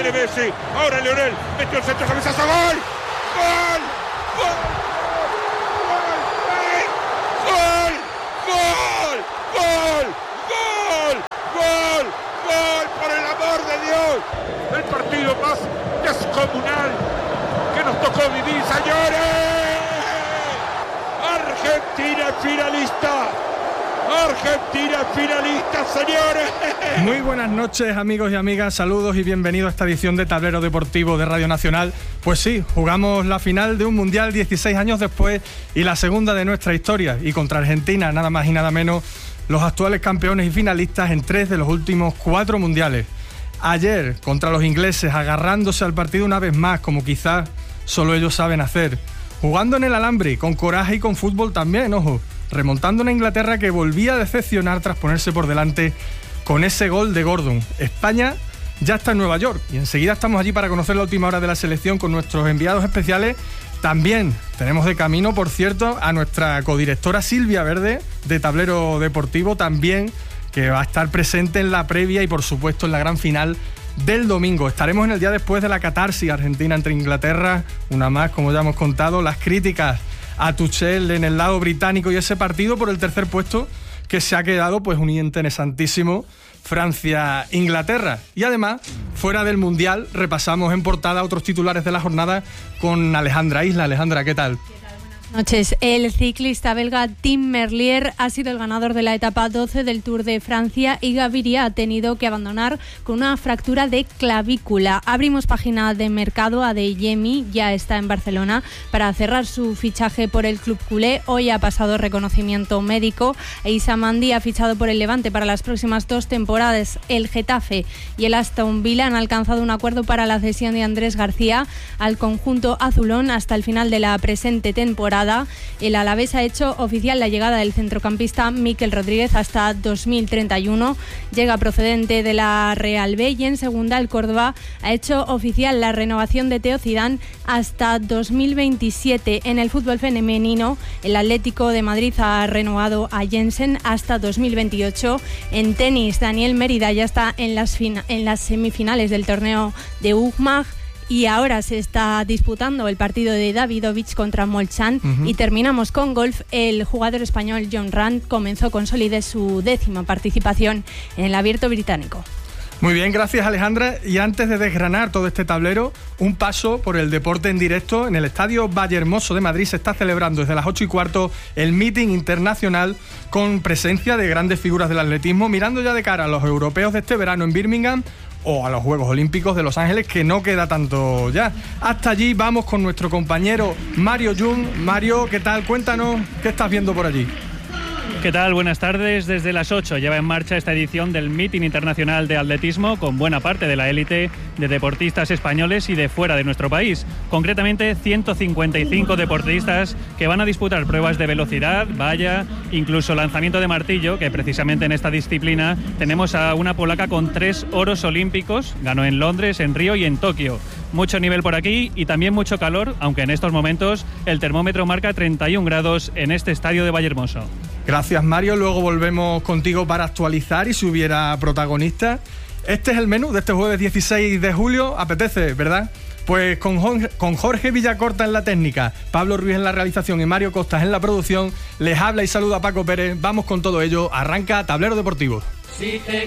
viene Messi, ahora Lionel, metió el centro, cabezazo, ¡gol! ¡Gol! ¡Gol! ¡Gol! ¡Gol! ¡Gol! ¡Gol! ¡Gol! ¡Gol! ¡Por el amor de Dios! El partido más descomunal que nos tocó vivir, señores. Argentina finalista. Argentina finalista, señores. Muy buenas noches, amigos y amigas, saludos y bienvenidos a esta edición de Tablero Deportivo de Radio Nacional. Pues sí, jugamos la final de un Mundial 16 años después y la segunda de nuestra historia, y contra Argentina, nada más y nada menos, los actuales campeones y finalistas en 3 de los últimos 4 mundiales. Ayer, contra los ingleses, agarrándose al partido una vez más, como quizás solo ellos saben hacer, jugando en el alambre, con coraje y con fútbol también, ojo, remontando una Inglaterra que volvía a decepcionar tras ponerse por delante con ese gol de Gordon. España ya está en Nueva York y enseguida estamos allí para conocer la última hora de la selección con nuestros enviados especiales. También tenemos de camino, por cierto, a nuestra codirectora Silvia Verde de Tablero Deportivo, también, que va a estar presente en la previa y por supuesto en la gran final del domingo. Estaremos en el día después de la catarsis argentina entre Inglaterra, una más, como ya hemos contado, las críticas a Tuchel en el lado británico y ese partido por el tercer puesto que se ha quedado pues un interesantísimo Francia-Inglaterra. Y además, fuera del Mundial, repasamos en portada otros titulares de la jornada con Alejandra Isla. Alejandra, ¿qué tal? Noches. El ciclista belga Tim Merlier ha sido el ganador de la etapa 12 del Tour de Francia y Gaviria ha tenido que abandonar con una fractura de clavícula. Abrimos página de mercado. Adeyemi ya está en Barcelona para cerrar su fichaje por el club culé. Hoy ha pasado reconocimiento médico. Issa Mandi ha fichado por el Levante para las próximas 2 temporadas. El Getafe y el Aston Villa han alcanzado un acuerdo para la cesión de Andrés García al conjunto azulón hasta el final de la presente temporada. El Alavés ha hecho oficial la llegada del centrocampista Mikel Rodríguez hasta 2031. Llega procedente de la Real B, y en segunda el Córdoba ha hecho oficial la renovación de Teo Zidane hasta 2027. En el fútbol femenino, el Atlético de Madrid ha renovado a Jensen hasta 2028. En tenis, Daniel Mérida ya está en las semifinales del torneo de UGMAG. Y ahora se está disputando el partido de Davidovich contra Molchan. Y terminamos con golf. El jugador español John Ram comenzó con solidez su 10ª participación en el Abierto Británico. Muy bien, gracias Alejandra. Y antes de desgranar todo este tablero, un paso por el deporte en directo. En el Estadio Vallehermoso de Madrid se está celebrando desde las 8:15 el meeting internacional con presencia de grandes figuras del atletismo, mirando ya de cara a los europeos de este verano en Birmingham o a los Juegos Olímpicos de Los Ángeles, que no queda tanto ya. Hasta allí vamos con nuestro compañero Mario Jung. Mario, ¿qué tal? Cuéntanos, ¿qué estás viendo por allí? ¿Qué tal? Buenas tardes. Desde las 8 lleva en marcha esta edición del Meeting Internacional de Atletismo con buena parte de la élite de deportistas españoles y de fuera de nuestro país. Concretamente 155 deportistas que van a disputar pruebas de velocidad, valla, incluso lanzamiento de martillo, que precisamente en esta disciplina tenemos a una polaca con 3 oros olímpicos. Ganó en Londres, en Río y en Tokio. Mucho nivel por aquí y también mucho calor, aunque en estos momentos el termómetro marca 31 grados en este estadio de Vallehermoso. Gracias, Mario. Luego volvemos contigo para actualizar y si hubiera protagonistas. Este es el menú de este jueves 16 de julio. Apetece, ¿verdad? Pues con Jorge Villacorta en la técnica, Pablo Ruiz en la realización y Mario Costas en la producción, les habla y saluda Paco Pérez. Vamos con todo ello. Arranca Tablero Deportivo.